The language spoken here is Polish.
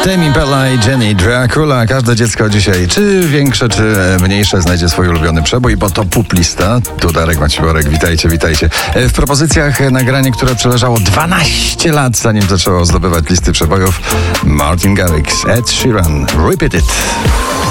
Tame Impala i Jenny Dracula. Każde dziecko dzisiaj, czy większe, czy mniejsze, znajdzie swój ulubiony przebój, bo to PUP lista. Tu Darek Maciworek, witajcie. W propozycjach nagranie, które przeleżało 12 lat, zanim zaczęło zdobywać listy przebojów. Martin Garrix, Ed Sheeran, Repeat It.